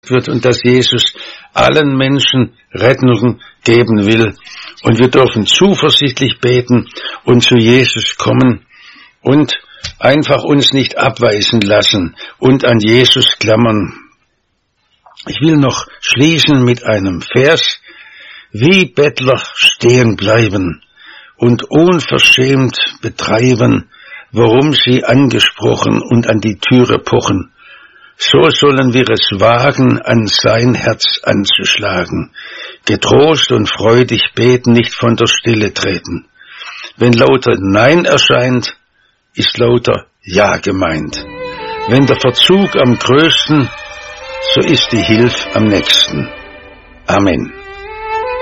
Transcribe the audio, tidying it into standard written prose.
wird und dass Jesus allen Menschen Rettung geben will. Und wir dürfen zuversichtlich beten und zu Jesus kommen und einfach uns nicht abweisen lassen und an Jesus klammern. Ich will noch schließen mit einem Vers: Wie Bettler stehen bleiben und unverschämt betreiben, worum sie angesprochen und an die Türe pochen. So sollen wir es wagen, an sein Herz anzuschlagen. Getrost und freudig beten, nicht von der Stille treten. Wenn lauter Nein erscheint, ist lauter Ja gemeint. Wenn der Verzug am größten, so ist die Hilfe am nächsten. Amen.